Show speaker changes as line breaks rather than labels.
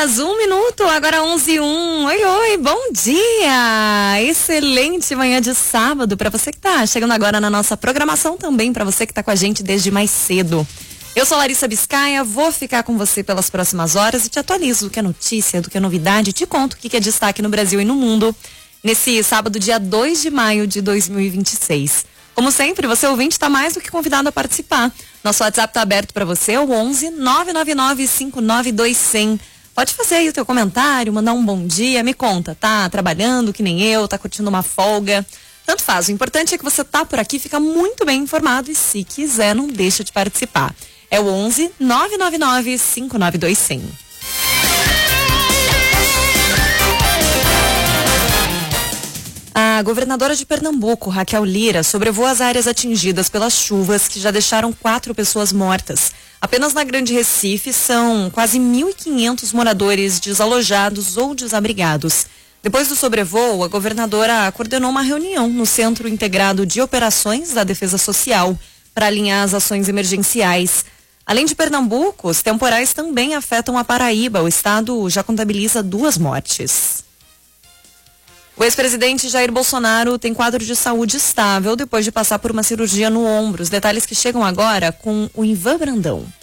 horas, 1 minuto, agora 11:01. Oi, oi, bom dia! Excelente manhã de sábado para você que tá chegando agora na nossa programação, também para você que tá com a gente desde mais cedo. Eu sou Larissa Biscaia, vou ficar com você pelas próximas horas e te atualizo do que é notícia, do que é novidade, te conto o que é destaque no Brasil e no mundo nesse sábado, dia 2 de maio de 2026. Como sempre, você ouvinte está mais do que convidado a participar. Nosso WhatsApp está aberto para você, é o 11 999 592 100. Pode fazer aí o teu comentário, mandar um bom dia, me conta, tá trabalhando que nem eu, tá curtindo uma folga. Tanto faz, o importante é que você tá por aqui, fica muito bem informado e se quiser, não deixa de participar. É o 11 999 592 100. A governadora de Pernambuco, Raquel Lira, sobrevoou as áreas atingidas pelas chuvas que já deixaram 4 pessoas mortas. Apenas na Grande Recife são quase 1.500 moradores desalojados ou desabrigados. Depois do sobrevoo, a governadora coordenou uma reunião no Centro Integrado de Operações da Defesa Social para alinhar as ações emergenciais. Além de Pernambuco, os temporais também afetam a Paraíba. O estado já contabiliza 2 mortes. O ex-presidente Jair Bolsonaro tem quadro de saúde estável depois de passar por uma cirurgia no ombro. Os detalhes que chegam agora com o Ivan Brandão.